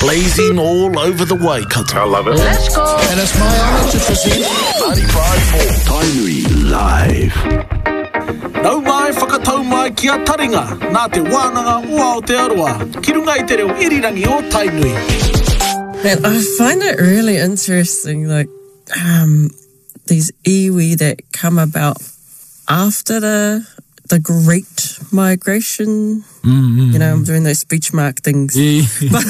blazing all over the Waikato. I love it. Let's go. And it's my honour to present 95.4 Tainui Live. Nau mai whakatau mai ki a taringa, nā te wānanga ua o te aroa, ki runga I te reo irirangi o Tainui. Man, I find it really interesting, like, these iwi that come about after the Great Migration. You know, I'm doing those speech mark things. Yeah.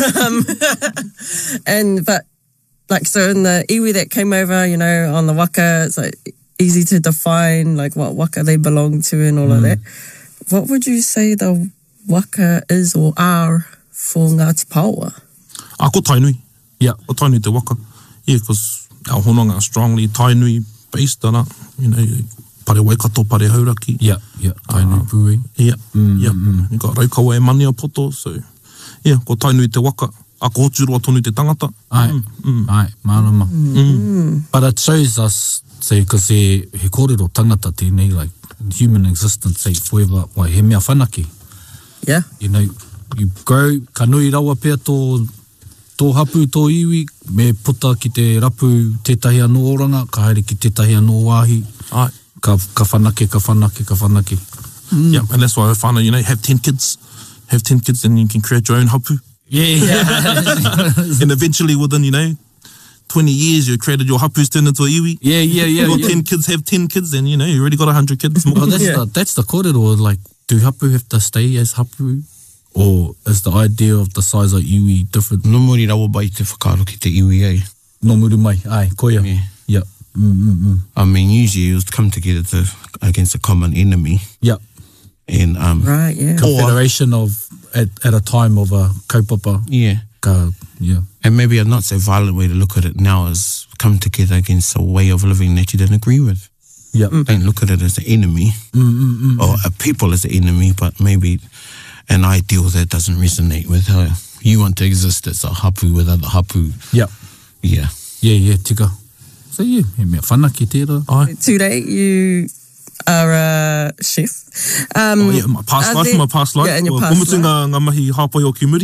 But like, so in the iwi that came over, you know, on the waka, it's like easy to define, like what waka they belong to and all of that. What would you say the waka is or are for Ngāti Paoa? Ko Tainui. Yeah, ko Tainui te waka. Yeah, because our hononga are strongly Tainui based on it, you know, pare Waikato, pare Hauraki. Yeah, Tainui pui. Yeah, You got Raukawa e Mania poto, so yeah, ko Tainui te waka. A ko hoturoa tonu te tangata. Ai, marama. But it shows us, say, because he kōrero tangata tēnei, like, human existence, say, forever, wai he mea whanaki. Yeah. You know, you grow, ka nui rawa pia tō hapu, tō iwi, me puta ki te rapu tētahi anō oranga, ka haere ki tētahi anō wāhi. Ai. Ka whanake. Yeah, and that's why I found, you know, have 10 kids. Have 10 kids and you can create your own hapu. Yeah. And eventually within, you know, 20 years, you created your hapus turned into a iwi. Yeah. You got 10 kids, have 10 kids, and, you know, you already got 100 kids. Well, that's the kōrero, like, do hapu have to stay as hapu? Or is the idea of the size of iwi different? No muri rawa bai te whakaro ki te iwi, eh? No muri mai, ai, koia. Yeah. I mean, usually it was come together against a common enemy. Yeah. And, right, yeah. Confederation of, at a time of a kaupapa. Yeah. And maybe a not so violent way to look at it now is come together against a way of living that you don't agree with. Yeah. Don't look at it as an enemy or a people as an enemy, but maybe an ideal that doesn't resonate with how you want to exist as a hapu with other hapu. Yeah. Yeah, tika. So yeah, me whanaki tērā. Today you are a chef. My past life. Yeah, in your past life. Ngā mahi hāpai o ki muri.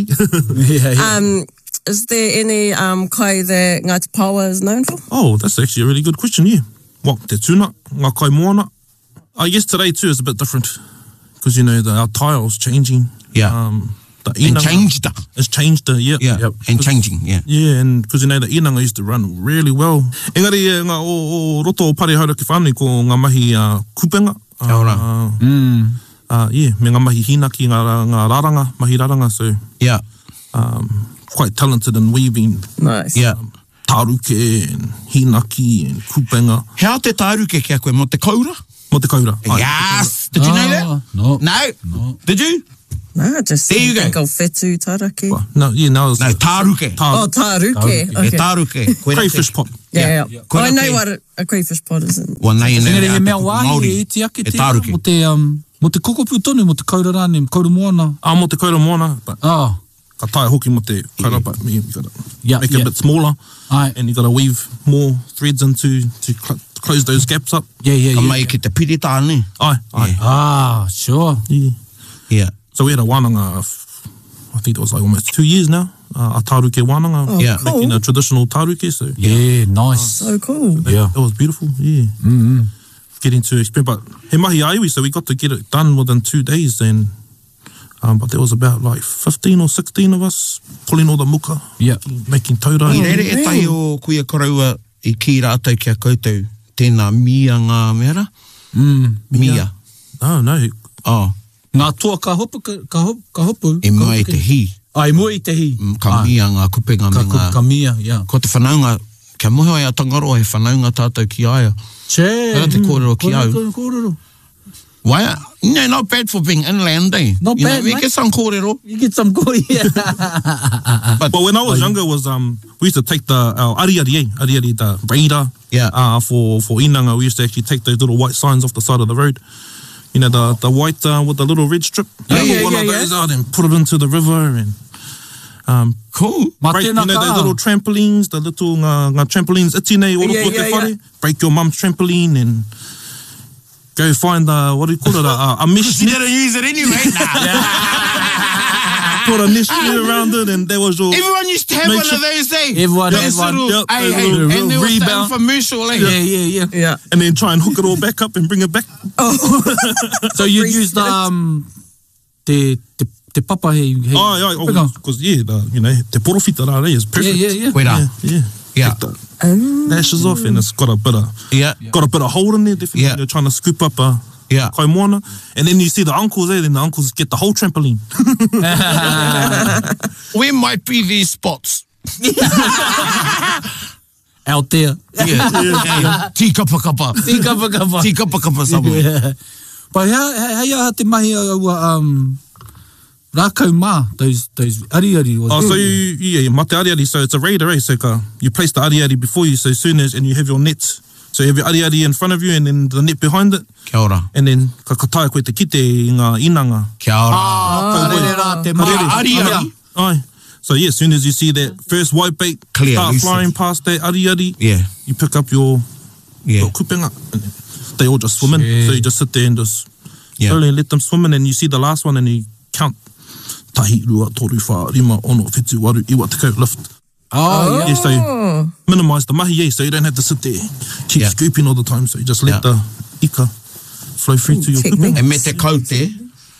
Is there any kai that Ngāti Paoa is known for? Oh, that's actually a really good question, yeah. Well, te tūna, ngā kai moana. I guess today too is a bit different because, you know, our tile's changing. Yeah. And changed. It's changed, yeah. And changing, yeah. Yeah, and because, you know, the inanga used to run really well. Engari, ngā o roto o pare haura ki whānui ko ngā mahi kupenga. Yeah, me ngā mahi hinaki, ngā raranga, mahi raranga, so... Yeah. Quite talented in weaving. Nice. Yeah. Taruke and hinaki and kupenga. How te taruke kia koe, mo te kaura? Mo te kaura. Yes! Did you know that? No. Did you? No, just there you go. Think of whetū taraki. Well, no, taruke. Taruke. Okay. Taruke. Crayfish pot. Yeah. I know what a crayfish pot is. Well, nei he mea wāhi e te ake te mo te kokopu tonu, mo te kaura rāne, kaura moana. Mo te kaura moana. Ka tae hoki mo te kaura, but you gotta make it a bit smaller. And you gotta weave more threads into to close those gaps up. Ka mai ki te piri tāne. Sure. Yeah. So we had a wānanga, I think it was like almost 2 years now, a taruke wānanga, making a traditional taruke. So yeah, nice. So cool. It was beautiful, yeah. Getting to experience, but he mahi aiwi, so we got to get it done within 2 days then. But there was about like 15 or 16 of us pulling all the muka, making taura. I rere e tai o kuia koraua I ki rātou kia koutou, tēnā mia ngā mera? Mia. Oh, no. Ngā toa ka hopu. E mua I te hi. E mua I te hi. Ka mia ngā kupenga me ngā. Ka mia, Ko te whanaunga, kia moho ai a Tangaroa, he whanaunga tātou ki aia. Che. Te kōrero ki au. Kōrero. Why? No, not bad for being inland, eh? Not bad, we get some kōrero. You get some kōrero, But when I was younger, we used to take our ariari, the radar, for inanga. We used to actually take those little white signs off the side of the road. You know, the white with the little red strip. One of those out and put it into the river and cool. Break, you know, those little trampolines, the little trampolines, itine, all break your mum's trampoline and go find what do you call it? A mesh. You didn't use it anyway. put a nest around it, and that was your... Everyone used to have one of those, eh? Everyone Those had one. little- Yep, hey, those hey, little and there was rebound. something for Mutual, eh? Yeah. And then try and hook it all back up and bring it back. So you used te papa hei Because, yeah, te porofita rā rei is perfect. Yeah. Wera. Yeah. Take the lashes off, and it's got a bit of hole in there, definitely. Yeah. You're trying to scoop up a kaimoana. And then you see the uncles there, then the uncles get the whole trampoline. Where might be these spots? out there. Yeah. Tīkapa kapa. Tīkapa kapa. Tīkapa kapa somewhere. Yeah. But hei aha te mahi rākau mā, those ariari. So you mate ariari, so it's a raider, eh? So you place the ariari before you, so as soon as, and you have your nets. So you have your ariari in front of you, and then the net behind it. Kia ora. And then ka kataia koe te kite i ngā inanga. Kia ora. Karere te Ariari. Aye. So yeah, as soon as you see that first white bait start flying past that ariari, you pick up your kupenga, and they all just swim in. So you just sit there and just slowly let them swim in, and you see the last one, and you count tahi, rua, toru, wha, rima, ono, whetu, waru, iwa, te kau, lift. Yeah, so you minimise the mahi, so you don't have to sit there, keep scooping all the time, so you just let the ika flow through to your kupenga. And me te kaute.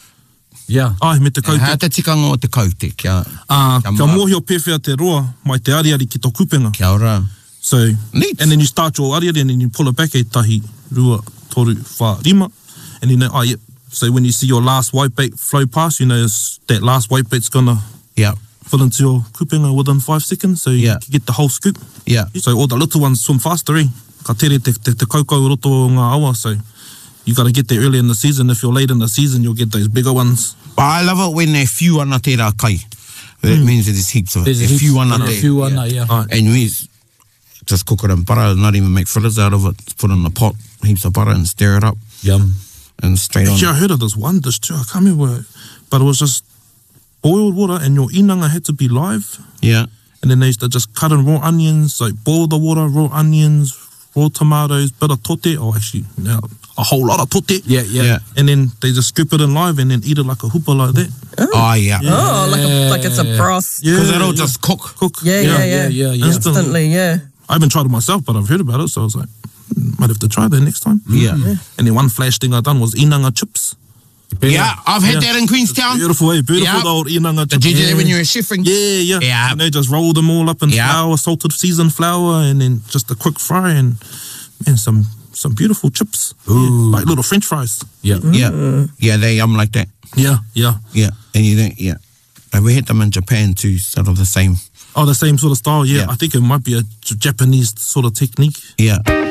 Ai, me te kaute. Hea te tikanga o te kaute. Kia mōhio pewhia te roa mai te ariari ki tō kupenga. Kia ora. So, neat. And then you start your ariari, and then you pull it back e tahi, rua, toru, wha, rima. And then, so when you see your last white bait flow past, you know that last white bait's gonna fill into your kupenga within 5 seconds, so you can get the whole scoop. So all the little ones swim faster, eh? Ka tere te kaukau roto o ngā awa, so you got to get there early in the season. If you're late in the season, you'll get those bigger ones. But I love it when there are few ana te rā kai. That means there's heaps of it. There's a few ana there. there. Few ana, And we just cook it in butter, not even make fritters out of it. Put it in a pot, heaps of butter, and stir it up. Yum. And straight on. Actually, I heard of this one dish too. I can't remember, but it was just boiled water, and your inanga had to be live. And then they used to just cut in raw onions, like boil the water, raw onions, raw tomatoes, bit of tote, or actually a whole lot of tote. And then they just scoop it in live and then eat it like a hoopa like that. Like it's a broth. Because it'll just cook. Instantly, I haven't tried it myself, but I've heard about it, so I was like, might have to try that next time. And then one flash thing I done was inanga chips. I've had that in Queenstown. Beautiful, beautiful the old inanga chips. Did you do that when you were chefing? Yeah. And they just roll them all up in flour, salted seasoned flour, and then just a quick fry, and some beautiful chips. Like little French fries. Yeah, they yum like that. Yeah. And you think, and we had them in Japan too, sort of the same. Oh, the same sort of style, I think it might be a Japanese sort of technique. Yeah.